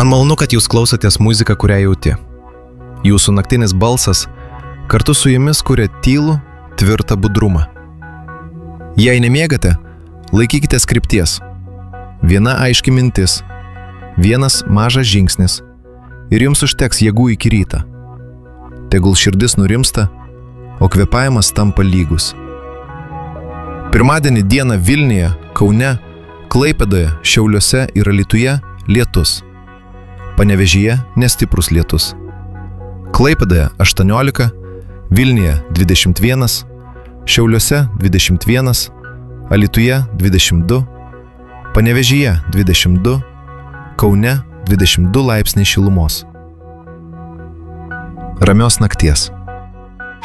Man malonu, kad jūs klausotės muziką, kurią jauti. Jūsų naktinis balsas kartu su jumis kuria tylų, tvirtą budrumą. Jei nemiegate, laikykitės krypties. Viena aiški mintis, vienas mažas žingsnis ir jums užteks jėgų iki ryto. Tegul širdis nurimsta, o kvėpavimas tampa lygus. Pirmadienį dieną Vilniuje, Kaune, Klaipėdoje, Šiauliuose ir Alytuje lietus. Panevėžyje nestiprus lietus. Klaipėdoje 18, Vilniuje 21, Šiauliuose 21, Alytuje 22, Panevėžyje 22, Kaune 22 laipsniai šilumos. Ramios nakties.